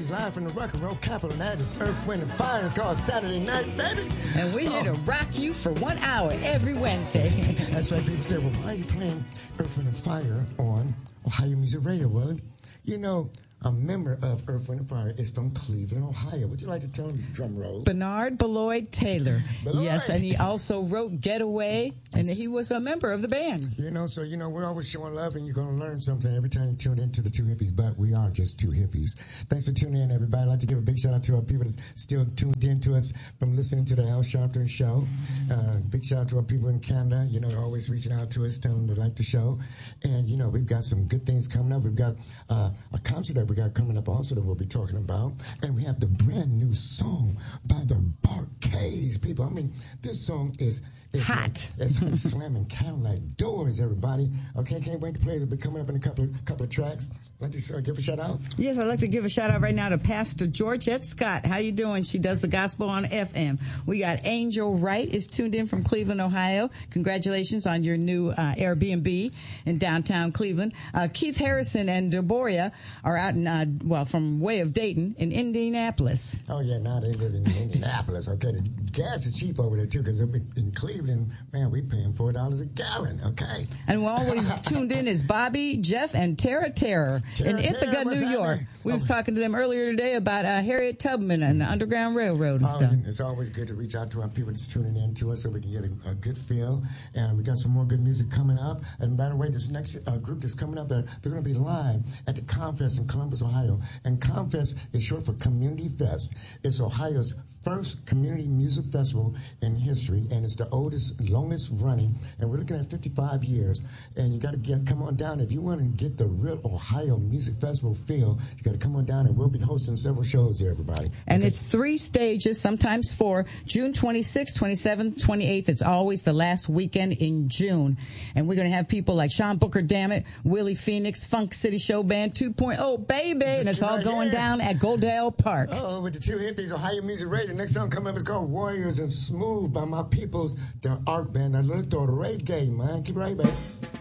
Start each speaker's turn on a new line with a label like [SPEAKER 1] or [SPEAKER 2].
[SPEAKER 1] is live from the rock and roll capital. And that is Earth, Wind, and Fire. It's called Saturday Night, baby.
[SPEAKER 2] And we're here to rock you for 1 hour every Wednesday.
[SPEAKER 1] That's right. People say, well, why are you playing Earth, Wind, and Fire on Ohio Music Radio? Well, you know, a member of Earth, Wind, and Fire is from Cleveland, Ohio. Would you like to tell him, drum roll?
[SPEAKER 2] Bernard Beloit Taylor.
[SPEAKER 1] Beloit.
[SPEAKER 2] Yes, and he also wrote Getaway, and he was a member of the band.
[SPEAKER 1] You know, so, we're always showing love, and you're going to learn something every time you tune into the Two Hippies, but we are just two hippies. Thanks for tuning in, everybody. I'd like to give a big shout out to our people that still tuned in to us from listening to the Al Sharpton Show. Big shout out to our people in Canada. You know, they're always reaching out to us, telling them they like the show. And, we've got some good things coming up. We've got a concert that we got coming up also that we'll be talking about. And we have the brand new song by the Bar-Kays, people. I mean, this song is
[SPEAKER 2] hot.
[SPEAKER 1] It's like slamming Cadillac doors, everybody. Okay, can't wait to play it. It'll be coming up in a couple of tracks. Like to give a shout out.
[SPEAKER 2] Yes, I'd like to give a shout out right now to Pastor Georgette Scott. How you doing? She does the gospel on FM. We got Angel Wright is tuned in from Cleveland, Ohio. Congratulations on your new Airbnb in downtown Cleveland. Keith Harrison and Deborah are out in from way of Dayton in Indianapolis.
[SPEAKER 1] Oh yeah, now they live in Indianapolis. Okay, the gas is cheap over there too, because in Cleveland, man, we paying $4 a gallon. Okay,
[SPEAKER 2] and we're always tuned in is Bobby, Jeff, and Tara in Ithaca, New York. We was talking to them earlier today about Harriet Tubman and the Underground Railroad and stuff.
[SPEAKER 1] It's always good to reach out to our people that's tuning in to us so we can get a good feel. And we got some more good music coming up. And by the way, this next group that's coming up, they're going to be live at the ComFest in Columbus, Ohio. And ComFest is short for Community Fest. It's Ohio's first community music festival in history, and it's the oldest, longest running. And we're looking at 55 years. And you got to come on down. If you want to get the real Ohio Music Festival feel, you got to come on down, and we'll be hosting several shows there, everybody.
[SPEAKER 2] And it's 3 stages, sometimes 4. June 26th, 27th, 28th. It's always the last weekend in June. And we're going to have people like Sean Booker, Dammit, Willie Phoenix, Funk City Show Band 2.0, baby. And it's all going down at Goldale Park.
[SPEAKER 1] Oh, with the Two Hippies, Ohio Music Radio. Next song coming up is called Warriors and Smooth by my peoples, the art band, a little reggae, man. Keep it right back.